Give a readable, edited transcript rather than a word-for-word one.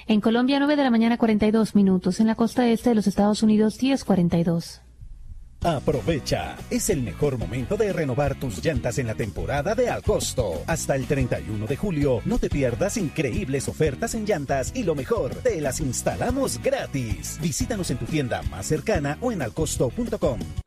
En Colombia, 9 de la mañana, 42 minutos. En la costa este de los Estados Unidos, 10:42. Aprovecha, es el mejor momento de renovar tus llantas en la temporada de Al Costo. Hasta el 31 de julio, no te pierdas increíbles ofertas en llantas y lo mejor, te las instalamos gratis. Visítanos en tu tienda más cercana o en alcosto.com.